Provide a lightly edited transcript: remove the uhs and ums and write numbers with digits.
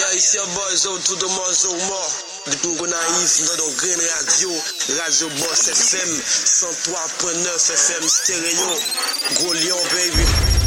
Yeah, it's your boy Zo tout the monde Zo mort. Depuis qu'on arrive dans notre Green Radio, Radio Boss FM, 103.9 FM stéréo. Gros Lyon, baby.